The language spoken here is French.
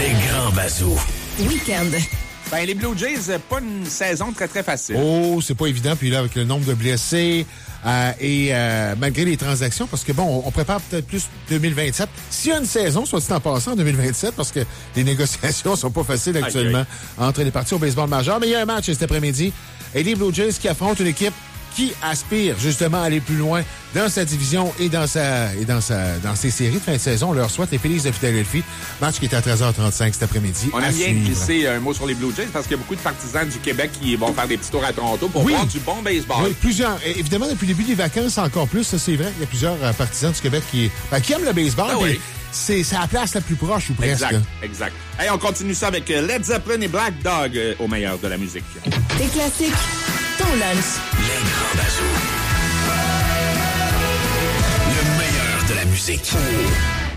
Les grands bazous. Week-end. Ben, les Blue Jays, pas une saison très, très facile. Oh, c'est pas évident. Puis là, avec le nombre de blessés et malgré les transactions, parce que bon, on prépare peut-être plus 2027. S'il y a une saison, soit dit en passant, en 2027, parce que les négociations sont pas faciles actuellement entre les parties au baseball majeur. Mais il y a un match cet après-midi. Et les Blue Jays qui affrontent une équipe qui aspire justement à aller plus loin dans sa division et dans ses séries de fin de saison. On leur souhaite les Phillies de Philadelphie. Match qui est à 13h35 cet après-midi. On aime bien glisser un mot sur les Blue Jays parce qu'il y a beaucoup de partisans du Québec qui vont faire des petits tours à Toronto pour voir du bon baseball. Oui, plusieurs. Évidemment, depuis le début des vacances, encore plus, ça c'est vrai. Il y a plusieurs partisans du Québec qui aiment le baseball. Oui. C'est la place la plus proche ou presque. Exact. Hey, on continue ça avec Led Zeppelin et Black Dog au meilleur de la musique. Des classiques, ton lunch. Les grands bazous. Le meilleur de la musique.